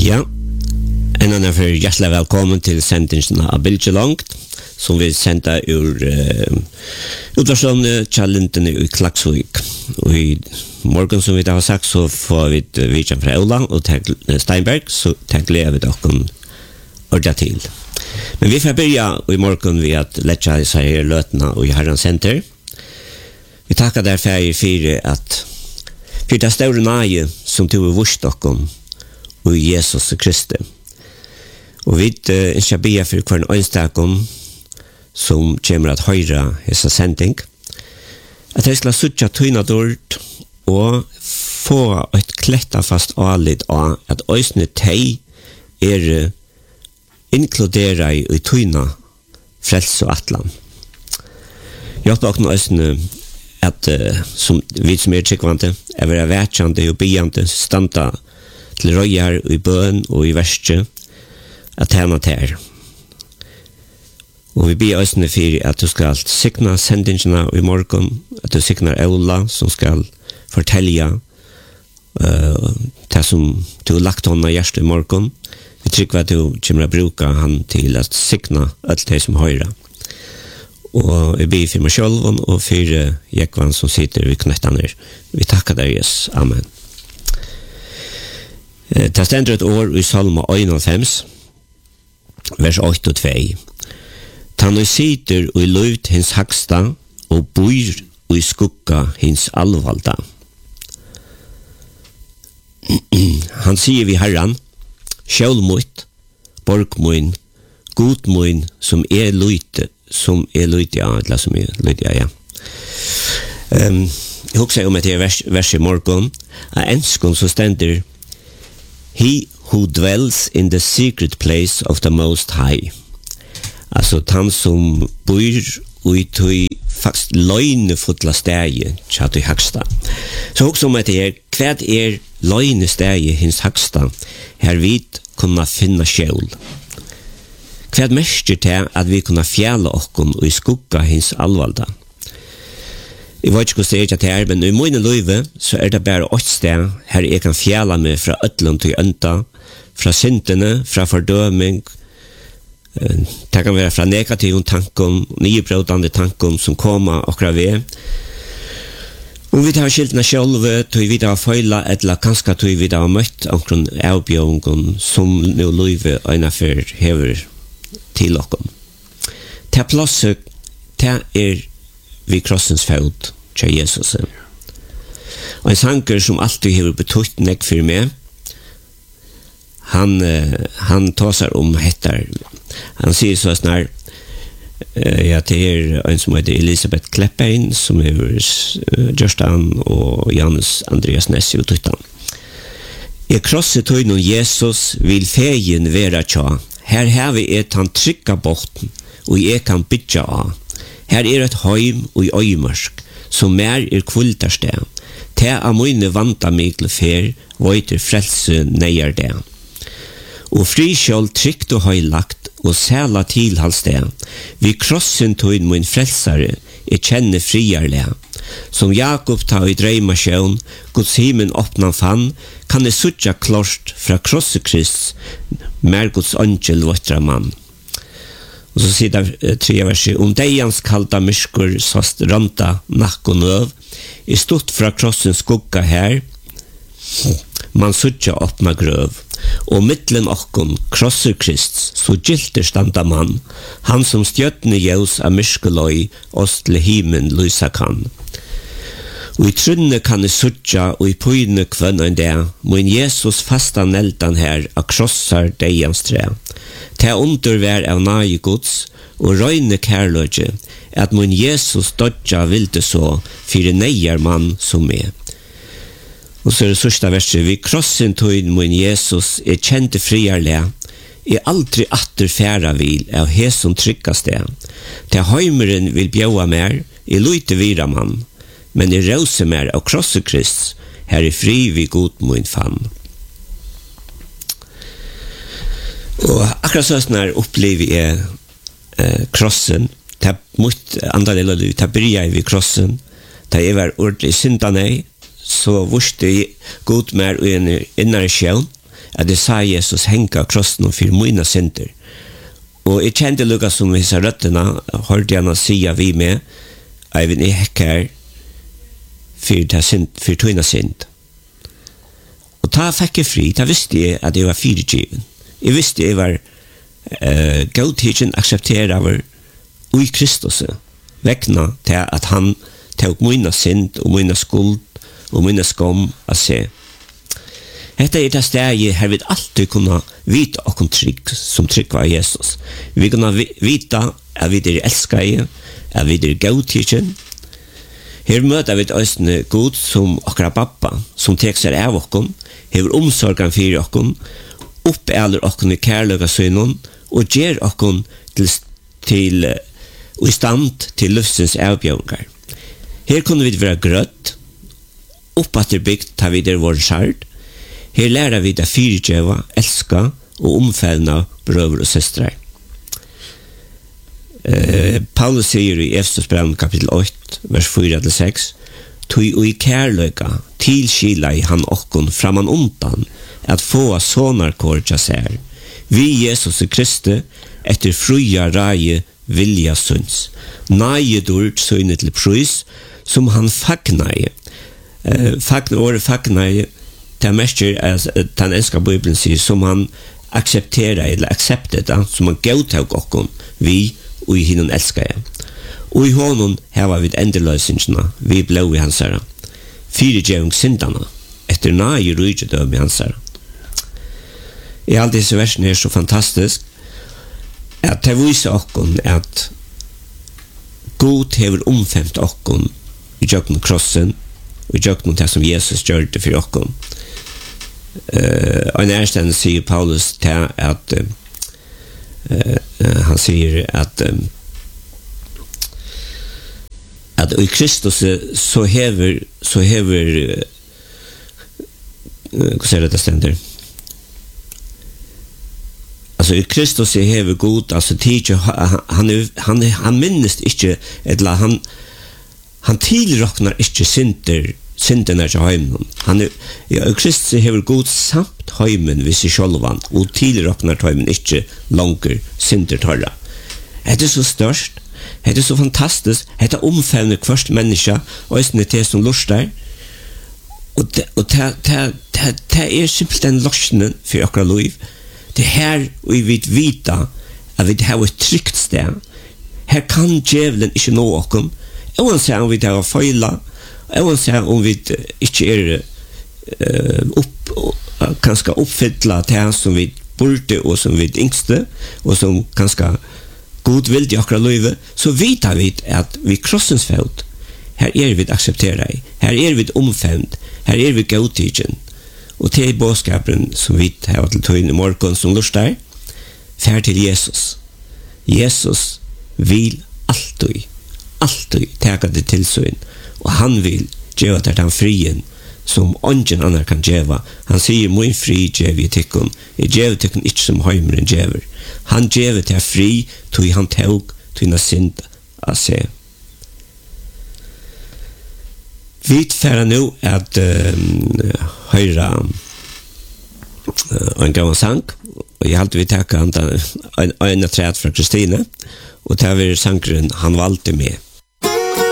Ja, en annan för hjärtligt välkommen till sändningen av Bilge Långt som vi sända ur utvarslån Challinten i Klaksvik. Och i morgon som vi har sagt så får vi vidjan från Ola och Steinberg så tänkte vi dock ordla till. Men vi får börja i morgon vid att lägga sig här lötna och i Herrans Center. Vi tackar därför för att för det stora nöje som tog i vårstocken och Jesus Kristus. Och vi ska be för kvar en önstakon som kommer att höra hessa sändning. Att jag ska sucha tyna dårt och få ett klätta fast alit av att ösne teg inkludera i tyna fräls och atlan. Jag har också ösne att som vi som tryggvante är vara värtjande och biante stanta till röjar i bön och i verset att hända till. Och vi ber oss nu för att du ska signa sändningarna i morgon, att du signar Ola som ska fortälja det som du har lagt honom i hjärtat i morgon. Vi tycker att du kommer att bruka han till att signa allt det som höra. Och vi ber för mig själv och för Jekvan som sitter vid knättan ner. Vi tackar dig, Jesus. Amen. Det ständer ett år i Salma 51, vers 8 och 2. Han sitter och i luft hins högsta och bor och i skugga hins allvalda. Han säger vid Herran, självmot, borgmoin, godmoin, som är lute, ja, eller som är lute, ja. Jag huxar om att det är vers i morgon, enskon så ständer He who dwells in the secret place of the Most High. Alltså han som bor i tog faktiskt lögnefulla stegi tjat i högsta. Så också om att det är kvad lögnestegi hins högsta här vi kunna finna själ. Kvad mestjer till att vi kunna fjälla okon och i skugga hins allvalda. Jeg vet ikke hvordan det er, men i mine løyve så er det bare 8 sted her jeg kan fjæle meg fra øtlen til ønta, fra syndene, fra fordøming. Det kan være fra negativ tanken, nybrødende tanken som kommer akkurat ved. Om vi tar skiltene selv, tog vi da feila, eller kanskje tog vi da møtt omkring avbjørningen som nå løyve øynefor hever til okken. Til plasset, til vi krossens fot til Jesus. Og en sanger som alltid har betytt nek for meg, han tåsar om hettar. Han sier så snar, ja, det en som heter Elisabeth Kleppein, som Gjørstan og Janus Andreas Nessi og Tuttan. Jeg krosset høyden Jesus vil fegen være tja. Her har vi et han trykka borten, og jeg kan bytja av. Her et heim og i øymarsk, som mer kvultarsted. Te av mine vanta mikle fer, vøyter frelse neier det. Og frikjøl trygt og høylagt, og sæla tilhalssted. Vi krossen tog min frelsare, kjenner friarle. Som Jakob ta i dreimasjøen, Guds himen åpnan fann, kan det suttja klart fra krossekrist, mer Guds angel våttra mann. Och så sitter 3 verser. Om dejans kalda myskor sast ranta nack och nøv, i stort fra krossens skugga här, man suttja öppna gröv. Och mittlen okkon krosser Krist, så gilter standa man, han som stjötne ljus av myskeloj, oss til himen lysa kan. Og i trunne kan I suttja, og i pøyne kvønn en det, min Jesus fasta neltan her, a krossar dejans tre. Ta undervær av nage Guds, og røyne kærløgje, at min Jesus dodja vilde så, fyrir neier mann som er. Og så det sørsta verset, vi krossen tøyn min Jesus, kjente friarle, aldri atter færa vil av hesom tryggaste. Ta heimeren vil bjøa mer, lyte vira mann, men rause mer av krossekrist, her fri vi god min fann. Og akkurat sånn her opplever jeg krossen, det mot andre deler av livet, det bryr jeg ved krossen, det var ordentlig syndane, så vurste jeg god mer innere sjøen, at jeg sa Jesus henga av krossen og for mine synder. Og jeg kjente lukka som hissa røttene, hørte han sia vi med, jeg vil ikke hekker for tøyna synd. Og ta fikk jeg fri, da visste jeg at jeg var fyrirgiven. Jeg visste jeg var godtidgen aksepterer av i Kristus, vekna til at han tok mine synd og mine skuld og mine skam å se. Dette det stedet her vi alltid kunne vite okkom trygg som trygg var Jesus. Vi kunne vite at vi elsker, at vi godtidgen. Her møter vi østene god som akkurat pappa, som tek seg av okkom, hever omsorgen for okkom, oppeler okkom i kærløk av synen, og gjør okkom til og i stand til løftsens avbjørnger. Her kunne vi være grøtt, oppaterbygd tar vi vår skjard. Her lærer vi det fyrirgjøva, elska og omfevna brøver og søstre. Paulus sier i Efesosbrevet kapitel 8, vers 4-6, «Tui og i kærløyga tilskila i han okkon framan undan at få sonarkår tja sær. Vi Jesus Kristi etter fruja raje vilja sunds. Naie dord søyne til prøys som han fagnaie. Året fagnaie det mestjer den elska Bibelen sier som han aksepterer eller akseptet som han gautag okkon vi og i hinnon elskar. Og i honom heva vi endeløysingene vi blå i hans herre. Fyrirgjevung syndana etter naie rydgjødøm i hans herre. I alle disse versene er så fantastisk at det viser okkon at God hever omfemt okkon i jøkken krossen og i jøkken det som Jesus gjør det for okkon. Og en ærstende sier Paulus til at han sier at i Kristus så hever hva sier det stender? Altså i Kristus hever god, altså tidlig, han minnes ikke, eller han tilroknar ikke syndene til heimen. I Kristus hever god samt heimen hvis i sjølvan, og tilroknar til heimen ikke langer synder tørre. Det så størst, det så fantastisk, det omfevner hvert menneske, og det det som lustar, og det simpelthen løsningen for akkurat liv. Det her vi vil vite at vi har et trygt sted. Her kan djevelen ikke nå oss. Uansett om vi har feilet, uansett om vi ikke kanskje oppfylle det som vi burde og som vi yngste, og som kanskje god vil i akkurat livet, så vet vi at vi krossens felt. Her vi aksepterer, her vi omfemt, her vi godtidgen. Og til bådskapen som vi har til tøyne i morgen som lustar, fær til Jesus. Jesus vil alltid teka det til søyn, og han vil gjøre til den frien som ingen annar kan gjøre. Han sier, min fri gjør vi tikkun, jeg gjør tikkun ikke som heimeren gjør. Han gjør til fri, tog han tog, tog synd av seg. Vi færer nå at høyre en gammel sang, og jeg halte vi takket en træt fra Kristine, og det var sangren Han valgte meg.